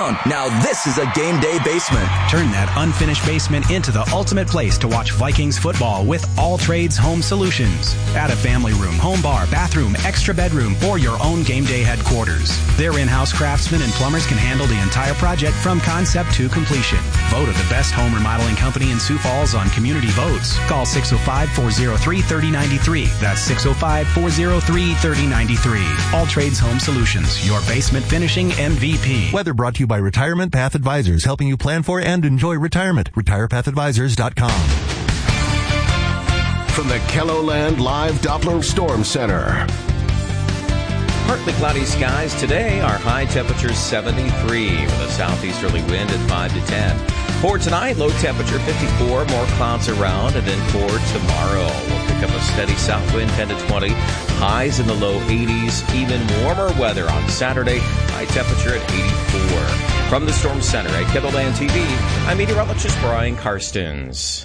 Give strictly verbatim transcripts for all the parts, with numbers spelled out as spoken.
down. Now this is a game day basement. Turn that unfinished basement into the ultimate place to watch Vikings football with All Trades Home Solutions. Add a family room, home bar, bathroom, extra bedroom, or your own game day headquarters. Their in-house craftsmen and plumbers can handle the entire project from concept to completion. Voted the best home remodeling company in Sioux Falls on Community Votes. Call six oh five, four oh three, three oh nine three. That's six oh five, four oh three, three oh nine three. All Trades Home Solutions, your basement finishing M V P. Weather brought to you by Retirement Path Advisors, helping you plan for and enjoy retirement. retire path advisors dot com. From the KELOLAND Live Doppler Storm Center. Partly cloudy skies today. Our high temperature seventy-three with a southeasterly wind at five to ten. For tonight, low temperature fifty-four, more clouds around. And then for tomorrow, we'll pick up a steady south wind ten to twenty. Highs in the low eighties. Even warmer weather on Saturday. High temperature at eighty-four. From the Storm Center at KELOLAND T V, I'm meteorologist Brian Karstens.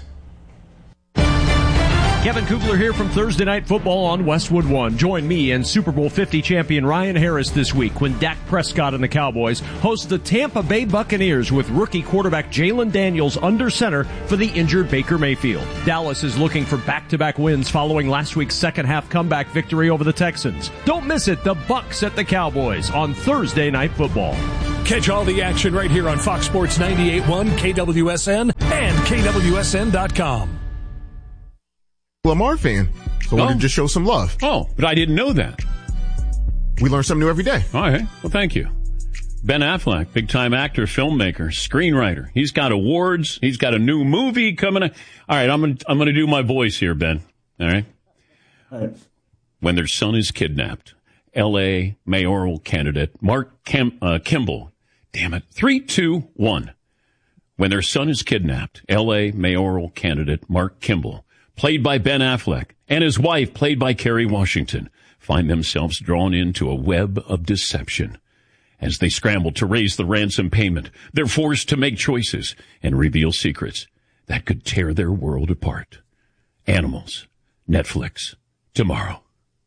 Kevin Kugler here from Thursday Night Football on Westwood One. Join me and Super Bowl fifty champion Ryan Harris this week when Dak Prescott and the Cowboys host the Tampa Bay Buccaneers with rookie quarterback Jalen Daniels under center for the injured Baker Mayfield. Dallas is looking for back-to-back wins following last week's second-half comeback victory over the Texans. Don't miss it, the Bucs at the Cowboys on Thursday Night Football. Catch all the action right here on Fox Sports ninety-eight point one, K W S N, and K W S N dot com. Lamar fan, so I wanted Oh. to just show some love. Oh, but I didn't know that. We learn something new every day. All right. Well, thank you. Ben Affleck, big-time actor, filmmaker, screenwriter. He's got awards. He's got a new movie coming. All right, I'm gonna, I'm gonna do my voice here, Ben. All right. All right. When their son is kidnapped, L A mayoral candidate Mark Kim, uh, Kimball. Damn it. Three, two, one. When their son is kidnapped, L A mayoral candidate Mark Kimball, played by Ben Affleck, and his wife, played by Kerry Washington, find themselves drawn into a web of deception. As they scramble to raise the ransom payment, they're forced to make choices and reveal secrets that could tear their world apart. Animals. Netflix. Tomorrow.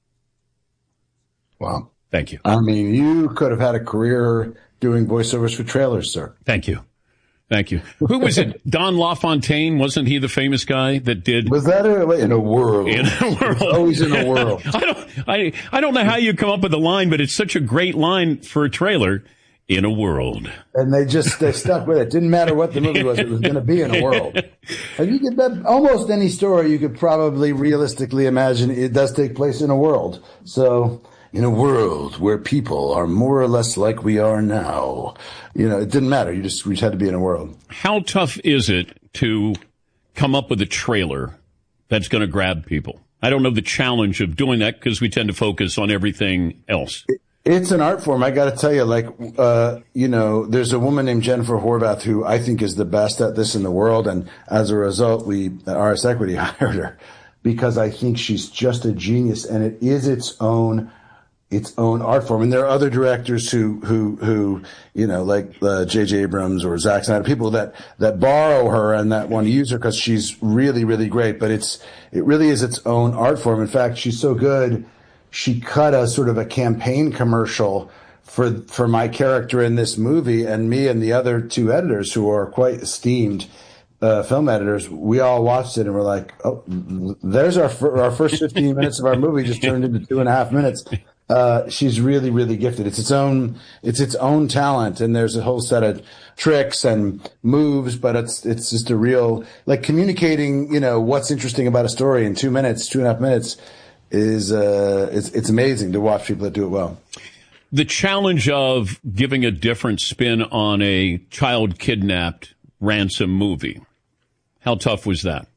Wow. Thank you. I mean, you could have had a career doing voiceovers for trailers, sir. Thank you. Thank you. Who was it? Don LaFontaine? Wasn't he the famous guy that did? Was that a, in a world? In a world. It's always in a world. I don't, I, I don't know how you come up with the line, but it's such a great line for a trailer. In a world. And they just, they stuck with it. Didn't matter what the movie was. It was going to be in a world. And you could, almost any story you could probably realistically imagine it does take place in a world. So, in a world where people are more or less like we are now, you know, it didn't matter. You just, we just had to be in a world. How tough is it to come up with a trailer that's going to grab people? I don't know the challenge of doing that because we tend to focus on everything else. It, It's an art form. I got to tell you, like, uh, you know, there's a woman named Jennifer Horvath who I think is the best at this in the world. And as a result, we, R S Equity hired her because I think she's just a genius and it is its own, its own art form. And there are other directors who, who, who, you know, like, uh, J J Abrams or Zack Snyder, people that, that borrow her and that want to use her because she's really, really great. But it's, it really is its own art form. In fact, she's so good. She cut a sort of a campaign commercial for for my character in this movie, and me and the other two editors who are quite esteemed uh, film editors, we all watched it and we're like, oh, there's our our first fifteen minutes of our movie just turned into two and a half minutes. Uh, she's really, really gifted. It's its own, it's its own talent, and there's a whole set of tricks and moves, but it's it's just a real, like, communicating, you know, what's interesting about a story in two minutes, two and a half minutes. Is uh, it's it's amazing to watch people that do it well. The challenge of giving a different spin on a child kidnapped ransom movie. How tough was that?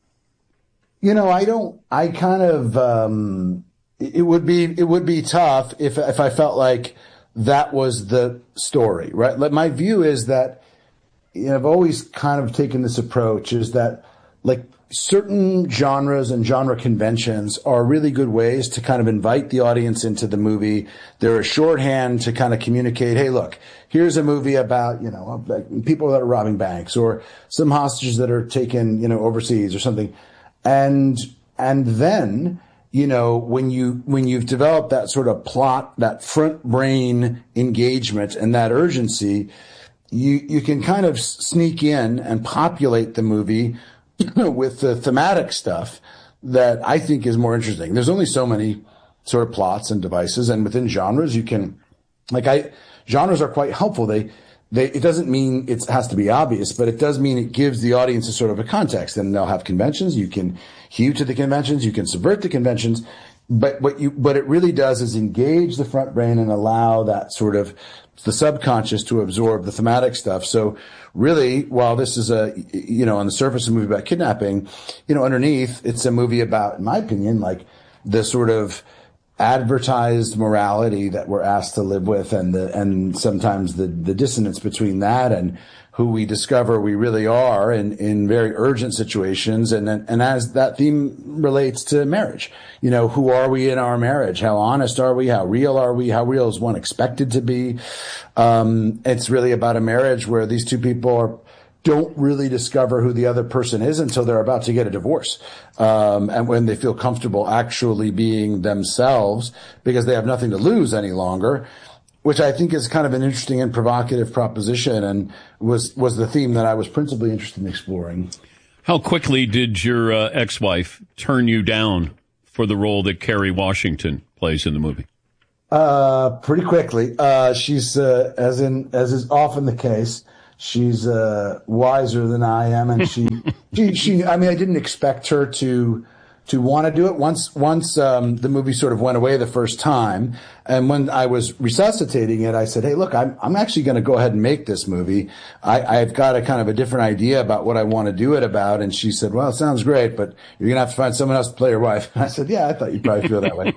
You know, I don't. I kind of. Um, it would be it would be tough if if I felt like that was the story, right? Like, my view is that, you know, I've always kind of taken this approach is that, like, certain genres and genre conventions are really good ways to kind of invite the audience into the movie. They're a shorthand to kind of communicate, hey, look, here's a movie about, you know, like people that are robbing banks or some hostages that are taken, you know, overseas or something. And, and then, you know, when you, when you've developed that sort of plot, that front brain engagement and that urgency, you you can kind of sneak in and populate the movie with the thematic stuff that I think is more interesting. There's only so many sort of plots and devices, and within genres, you can, like I, genres are quite helpful. They, they, it doesn't mean it has to be obvious, but it does mean it gives the audience a sort of a context, and they'll have conventions. You can hew to the conventions, you can subvert the conventions, but what you, what it really does is engage the front brain and allow that sort of the subconscious to absorb the thematic stuff. So really, while this is a, you know, on the surface a movie about kidnapping, you know, underneath it's a movie about, in my opinion, like the sort of advertised morality that we're asked to live with, and the, and sometimes the, the dissonance between that and who we discover we really are in, in very urgent situations. And, and as that theme relates to marriage, you know, who are we in our marriage? How honest are we? How real are we? How real is one expected to be? Um, it's really about a marriage where these two people are, don't really discover who the other person is until they're about to get a divorce. Um, and when they feel comfortable actually being themselves because they have nothing to lose any longer, which I think is kind of an interesting and provocative proposition, and was, was the theme that I was principally interested in exploring. How quickly did your uh, ex-wife turn you down for the role that Kerry Washington plays in the movie? Uh, pretty quickly. Uh, she's, uh, as in, as is often the case, she's, uh, wiser than I am. And she, she, she, I mean, I didn't expect her to, to want to do it once, once, um, the movie sort of went away the first time. And when I was resuscitating it, I said, hey, look, I'm, I'm actually going to go ahead and make this movie. I, I've got a kind of a different idea about what I want to do it about. And she said, well, it sounds great, but you're going to have to find someone else to play your wife. And I said, yeah, I thought you'd probably feel that way.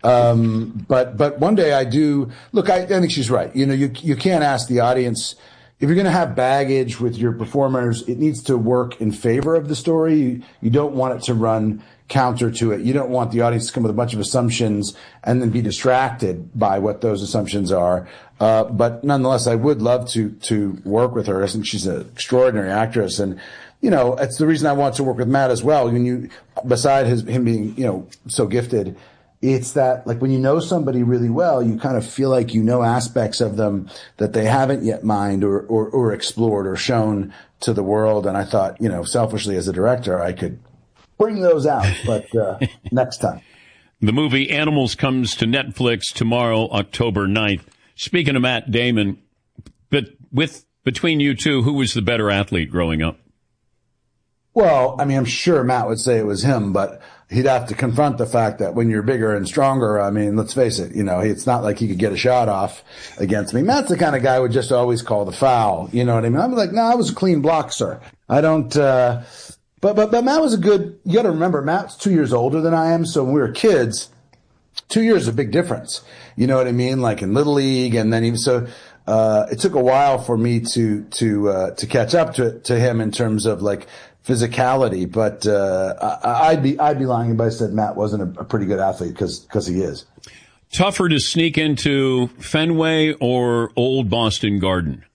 Um, but, but one day I do look, I, I think she's right. You know, you, you can't ask the audience, if you're going to have baggage with your performers, it needs to work in favor of the story. You, you don't want it to run counter to it. You don't want the audience to come with a bunch of assumptions and then be distracted by what those assumptions are. Uh, but nonetheless, I would love to, to work with her. I think she's an extraordinary actress. And, you know, it's the reason I want to work with Matt as well. When you, beside his, him being, you know, so gifted, it's that, like, when you know somebody really well, you kind of feel like you know aspects of them that they haven't yet mined or, or, or explored or shown to the world. And I thought, you know, selfishly as a director, I could bring those out, but uh, next time. The movie Animals comes to Netflix tomorrow, October ninth. Speaking of Matt Damon, but with between you two, who was the better athlete growing up? Well, I mean, I'm sure Matt would say it was him, but he'd have to confront the fact that when you're bigger and stronger, I mean, let's face it, you know, it's not like he could get a shot off against me. Matt's the kind of guy who would just always call the foul. You know what I mean? I'm like, no, I was a clean block, sir. I don't, uh, But, but, but Matt was a good, you got to remember, Matt's two years older than I am. So when we were kids, two years is a big difference. You know what I mean? Like in Little League. And then even so, uh, it took a while for me to, to, uh, to catch up to, to him in terms of like physicality. But, uh, I, I'd be, I'd be lying if I said Matt wasn't a, a pretty good athlete because, because he is. Tougher to sneak into Fenway or Old Boston Garden?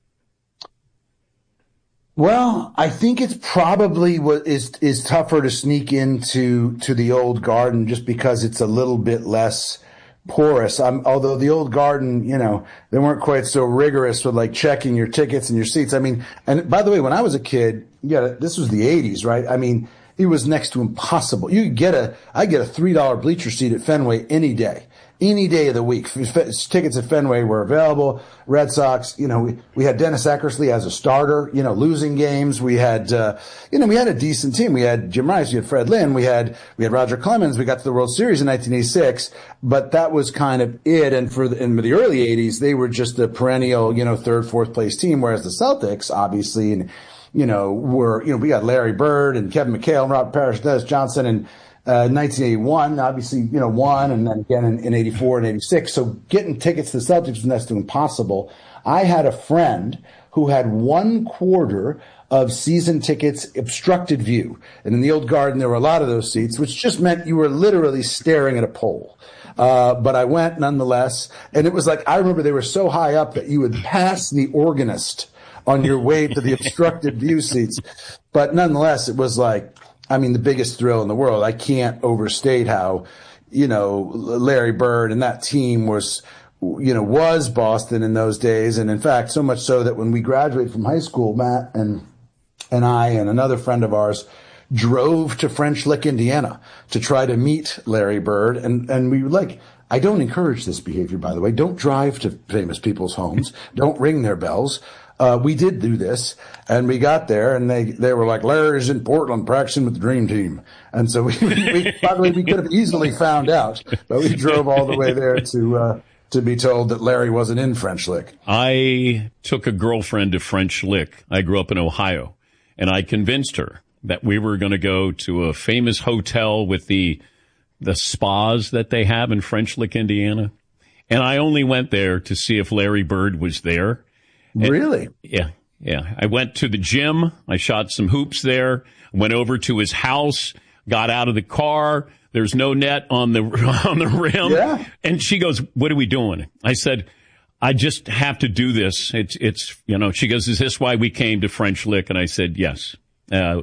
Well, I think it's probably what is is tougher to sneak into to the Old Garden just because it's a little bit less porous. I'm, although the Old Garden, you know, they weren't quite so rigorous with like checking your tickets and your seats. I mean, and by the way, when I was a kid, yeah, this was the eighties, right? I mean, it was next to impossible. You could get a, I get a three dollar bleacher seat at Fenway any day. Any day of the week. Tickets at Fenway were available. Red Sox, you know, we, we had Dennis Eckersley as a starter, you know, losing games. We had, uh, you know, we had a decent team. We had Jim Rice, we had Fred Lynn, we had, we had Roger Clemens. We got to the World Series in nineteen eighty-six, but that was kind of it. And for the, in the early eighties, they were just a perennial, you know, third, fourth place team, whereas the Celtics, obviously, and, you know, were, you know, we got Larry Bird and Kevin McHale and Robert Parrish, Dennis Johnson, and, Uh, nineteen eighty-one, obviously, you know, won, and then again in, in eighty-four and eighty-six. So getting tickets to the Celtics was next to impossible. I had a friend who had one quarter of season tickets obstructed view. And in the Old Garden, there were a lot of those seats, which just meant you were literally staring at a pole. Uh, but I went nonetheless. And it was like, I remember they were so high up that you would pass the organist on your way to the obstructed view seats. But nonetheless, it was like, I mean, the biggest thrill in the world. I can't overstate how, you know, Larry Bird and that team was, you know, was Boston in those days. And in fact, so much so that when we graduated from high school, Matt and, and I and another friend of ours drove to French Lick, Indiana to try to meet Larry Bird. And, and we were like, I don't encourage this behavior, by the way. Don't drive to famous people's homes. Don't ring their bells. Uh, we did do this, and we got there, and they, they were like, Larry's in Portland practicing with the Dream Team. And so we, we, by the way, we could have easily found out, but we drove all the way there to, uh, to be told that Larry wasn't in French Lick. I took a girlfriend to French Lick. I grew up in Ohio, and I convinced her that we were going to go to a famous hotel with the, the spas that they have in French Lick, Indiana. And I only went there to see if Larry Bird was there. Really? And, yeah, yeah. I went to the gym. I shot some hoops there. Went over to his house. Got out of the car. There's no net on the on the rim. Yeah. And she goes, "What are we doing?" I said, "I just have to do this. It's it's you know." She goes, "Is this why we came to French Lick?" And I said, "Yes." Uh,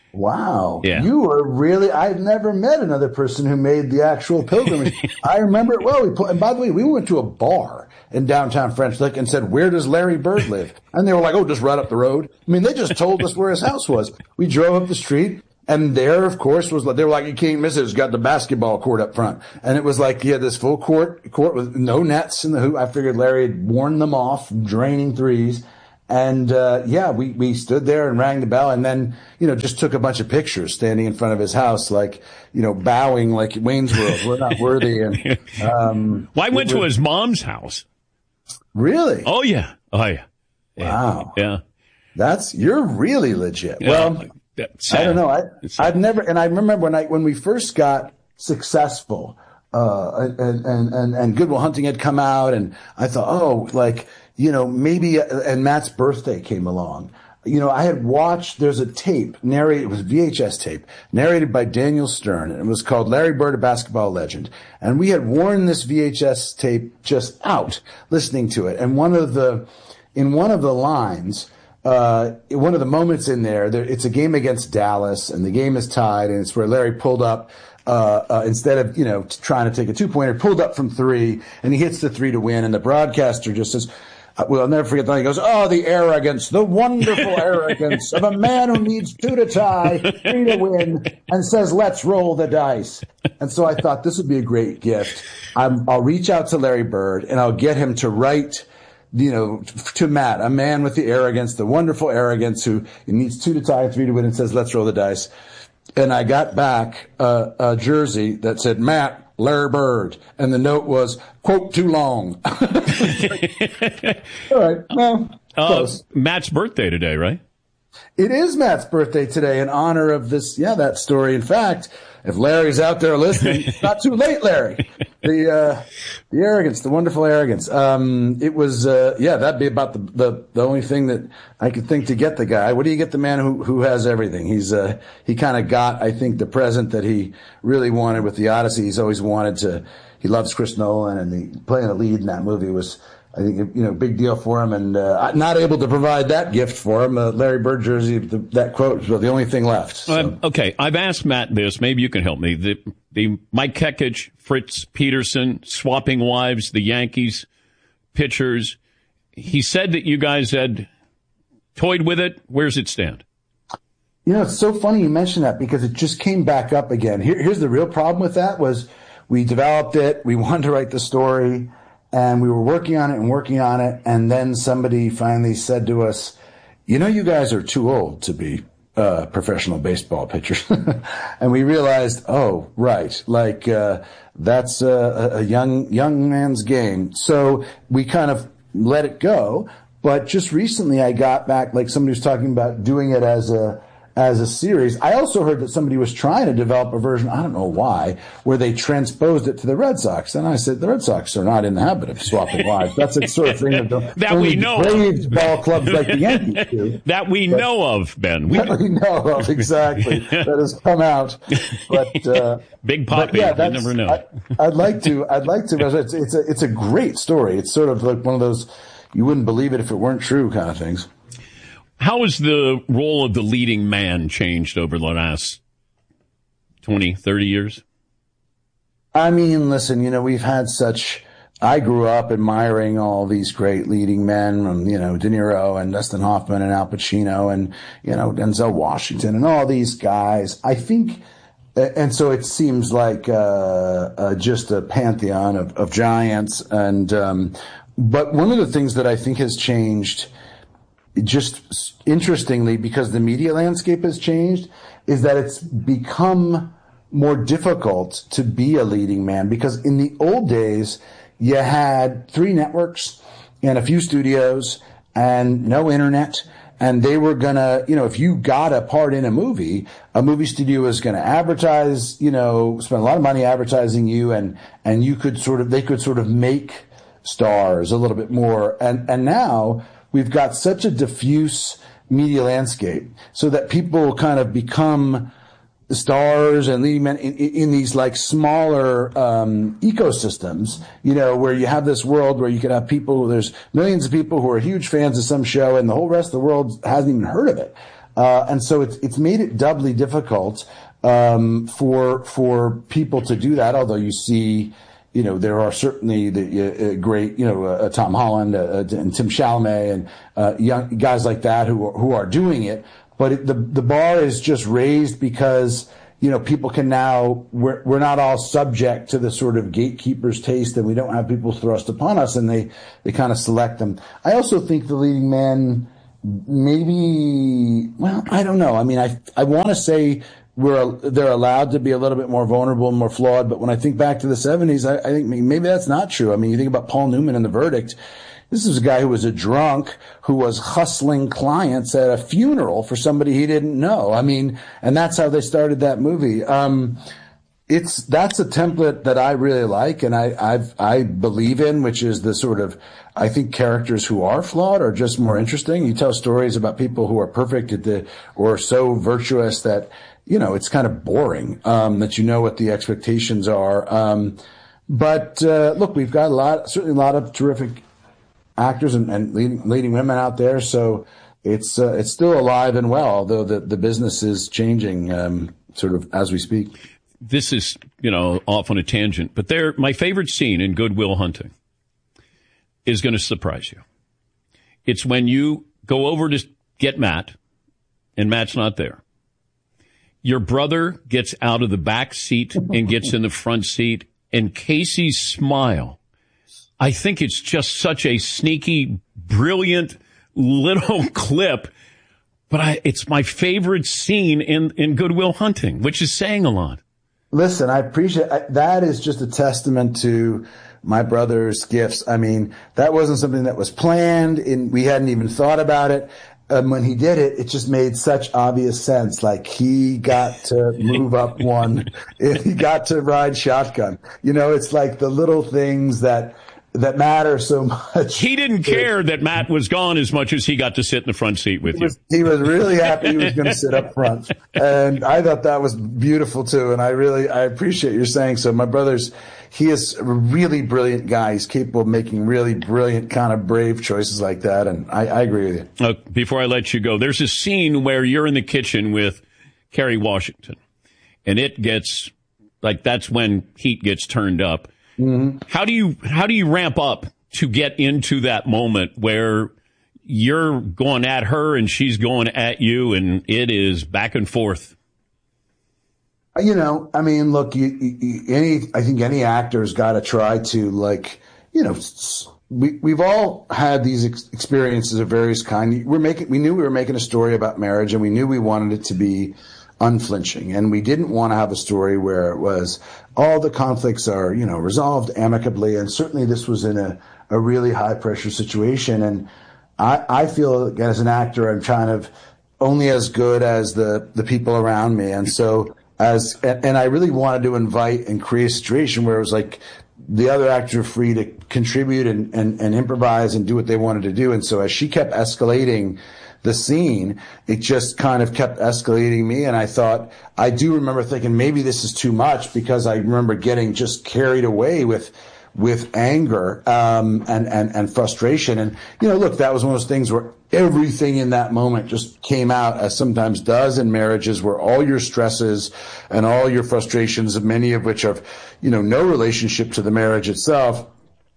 Wow. Yeah. You were really, I've never met another person who made the actual pilgrimage. I remember it well. We put, and by the way, we went to a bar in downtown French Lick and said, where does Larry Bird live? And they were like, oh, just right up the road. I mean, they just told us where his house was. We drove up the street. And there, of course, was like, they were like, you can't miss it. It's got the basketball court up front. And it was like, he had this full court, court with no nets in the hoop. I figured Larry had worn them off, draining threes. And, uh, yeah, we, we stood there and rang the bell and then, you know, just took a bunch of pictures standing in front of his house, like, you know, bowing like Wayne's World. We're not worthy. And, um, well, I went to his mom's house. Really? Oh, yeah. Oh, yeah. Wow. Yeah. That's, you're really legit. Yeah. Well, I don't know. I, I've never, and I remember when I, when we first got successful, uh, and, and, and, and Good Will Hunting had come out and I thought, oh, like, you know, maybe, and Matt's birthday came along. You know, I had watched, there's a tape, narrated, it was V H S tape, narrated by Daniel Stern, and it was called Larry Bird, a Basketball Legend. And we had worn this V H S tape just out, listening to it. And one of the, in one of the lines, uh, one of the moments in there, there, it's a game against Dallas, and the game is tied, and it's where Larry pulled up, Uh, uh, instead of, you know, trying to take a two-pointer, pulled up from three, and he hits the three to win, and the broadcaster just says, uh, well, I'll never forget that. He goes, oh, the arrogance, the wonderful arrogance of a man who needs two to tie, three to win, and says, let's roll the dice. And so I thought this would be a great gift. I'm, I'll reach out to Larry Bird, and I'll get him to write, you know, to Matt, a man with the arrogance, the wonderful arrogance who needs two to tie, three to win, and says, let's roll the dice. And I got back uh, a jersey that said, Matt, Larry Bird. And the note was, quote, too long. All right. Well, uh, Matt's birthday today, right? It is Matt's birthday today in honor of this, yeah, that story. In fact, if Larry's out there listening, it's not too late, Larry. The, uh, the arrogance, the wonderful arrogance. Um, it was, uh, yeah, that'd be about the, the, the only thing that I could think to get the guy. What do you get the man who, who has everything? He's, uh, he kind of got, I think, the present that he really wanted with the Odyssey. He's always wanted to, he loves Chris Nolan, and the, playing a lead in that movie was, I think, you know, big deal for him, and uh, not able to provide that gift for him. Uh, Larry Bird jersey, the, that quote was the only thing left. So. Um, okay, I've asked Matt this. Maybe you can help me. The, the Mike Kekich, Fritz Peterson, swapping wives, the Yankees pitchers. He said that you guys had toyed with it. Where's it stand? You know, it's so funny you mentioned that because it just came back up again. Here, here's the real problem with that was we developed it. We wanted to write the story. And we were working on it and working on it. And then somebody finally said to us, you know, you guys are too old to be uh, professional baseball pitchers. And we realized, oh, right. Like, uh, that's a, a young, young man's game. So we kind of let it go. But just recently I got back, like somebody was talking about doing it as a, as a series. I also heard that somebody was trying to develop a version, I don't know why, where they transposed it to the Red Sox. And I said, the Red Sox are not in the habit of swapping wives. That's the sort of thing that, the, that we know of. Ball clubs like the Yankees do. That we but, know of, Ben. We, that we know of, exactly. That has come out. But, uh, Big Poppy, yeah, you never know. I, I'd like to, I'd like to, it's, it's a, it's a great story. It's sort of like one of those, you wouldn't believe it if it weren't true kind of things. How has the role of the leading man changed over the last twenty, thirty years? I mean, listen, you know, we've had such I grew up admiring all these great leading men, from, you know, De Niro and Dustin Hoffman and Al Pacino and, you know, Denzel Washington and all these guys. I think, and so it seems like, uh, uh just a pantheon of, of giants. And, um, but one of the things that I think has changed, just interestingly, because the media landscape has changed, is that it's become more difficult to be a leading man, because in the old days, you had three networks and a few studios and no internet. And they were gonna, you know, if you got a part in a movie, a movie studio was gonna advertise, you know, spend a lot of money advertising you, and, and you could sort of, they could sort of make stars a little bit more. And, and now we've got such a diffuse media landscape so that people kind of become stars and leading men in, in these like smaller um ecosystems, you know, where you have this world where you can have people, there's millions of people who are huge fans of some show and the whole rest of the world hasn't even heard of it. Uh, and so it's, it's made it doubly difficult um for for people to do that, although you see, you know, there are certainly the uh, great, you know, uh, Tom Holland uh, and Tim Chalamet and uh, young guys like that who are, who are doing it. But it, the the bar is just raised because, you know, people can now, we're, we're not all subject to the sort of gatekeeper's taste, and we don't have people thrust upon us, and they, they kind of select them. I also think the leading man, maybe, well, I don't know. I mean, I I want to say we're they're allowed to be a little bit more vulnerable and more flawed, but when I think back to the seventies, I, I think maybe that's not true. I mean, you think about Paul Newman and The Verdict. This is a guy who was a drunk who was hustling clients at a funeral for somebody he didn't know. I mean, and that's how they started that movie. Um, it's, that's a template that I really like and I, I've, I believe in, which is the sort of, I think characters who are flawed are just more interesting. You tell stories about people who are perfect at the, or so virtuous that, you know, it's kind of boring, um, that you know what the expectations are. Um, but, uh, look, we've got a lot, certainly a lot of terrific actors and, and leading, leading women out there. So it's, uh, it's still alive and well, although the, the business is changing, um, sort of as we speak. This is, you know, off on a tangent, but there, my favorite scene in Good Will Hunting is going to surprise you. It's when you go over to get Matt and Matt's not there. Your brother gets out of the back seat and gets in the front seat, and Casey's smile, I think it's just such a sneaky, brilliant little clip, but I, it's my favorite scene in, in Good Will Hunting, which is saying a lot. Listen, I appreciate I, that is just a testament to my brother's gifts. I mean, that wasn't something that was planned, and we hadn't even thought about it. Um, when he did it, it just made such obvious sense. Like, he got to move up one, he got to ride shotgun. You know, it's like the little things that that matter so much. He didn't care that Matt was gone as much as he got to sit in the front seat with he you. Was, he was really happy he was going to sit up front. And I thought that was beautiful too. And I really, I appreciate your saying so. My brother's, he is a really brilliant guy. He's capable of making really brilliant, kind of brave choices like that. And I, I agree with you. Uh, before I let you go, there's a scene where you're in the kitchen with Kerry Washington, and it gets, like, that's when heat gets turned up. Mm-hmm. How do you how do you ramp up to get into that moment where you're going at her and she's going at you, and it is back and forth? You know, I mean, look, you, you, any I think any actor's got to try to, like, you know, we we've all had these ex- experiences of various kind. We're making we knew we were making a story about marriage, and we knew we wanted it to be unflinching, and we didn't want to have a story where it was all the conflicts are, you know, resolved amicably. And certainly this was in a, a really high pressure situation. And I, I feel as an actor, I'm kind of only as good as the, the people around me. And so as, and I really wanted to invite and create a situation where it was like the other actors were free to contribute and, and, and improvise and do what they wanted to do. And so as she kept escalating the scene, it just kind of kept escalating me. And I thought, I do remember thinking maybe this is too much, because I remember getting just carried away with, with anger, um, and, and, and frustration. And, you know, look, that was one of those things where everything in that moment just came out, as sometimes does in marriages, where all your stresses and all your frustrations, many of which have, you know, no relationship to the marriage itself,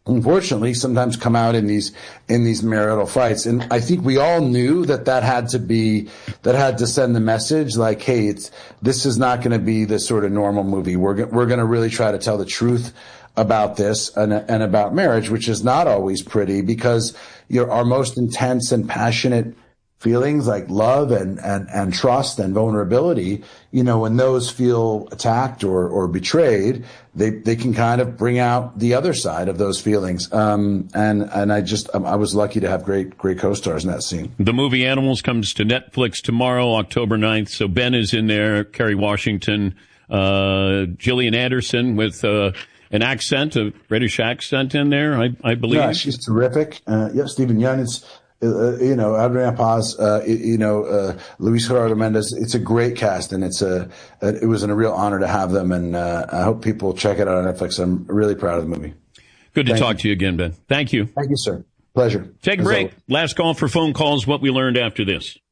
unfortunately sometimes come out in these in these marital fights. And I think we all knew that that had to be that had to send the message like, hey, it's this is not going to be the sort of normal movie. We're we're going to really try to tell the truth about this and and about marriage, which is not always pretty, because you know, our most intense and passionate feelings like love and, and, and trust and vulnerability, you know, when those feel attacked or, or betrayed, they, they can kind of bring out the other side of those feelings. Um, and, and I just, I was lucky to have great, great co-stars in that scene. The movie Animals comes to Netflix tomorrow, October ninth. So Ben is in there, Kerry Washington, uh, Gillian Anderson with, uh, an accent, a British accent in there, I, I believe. Yeah, she's terrific. Uh, yeah, Stephen Yeun, it's, Uh, you know, Adriana Paz, uh, you know, uh, Luis Gerardo Mendez. It's a great cast, and it's a, it was a real honor to have them. And uh, I hope people check it out on Netflix. I'm really proud of the movie. Good to Thank talk you. to you again, Ben. Thank you. Thank you, sir. Pleasure. Take a break. Last call for phone calls. What we learned after this.